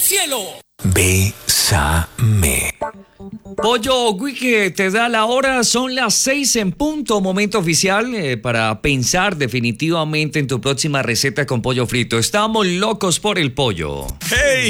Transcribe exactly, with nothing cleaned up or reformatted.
cielo. Bésame. Pollo Wiki te da la hora, son las seis en punto, momento oficial eh, para pensar definitivamente en tu próxima receta con pollo frito. Estamos locos por el pollo. ¡Hey!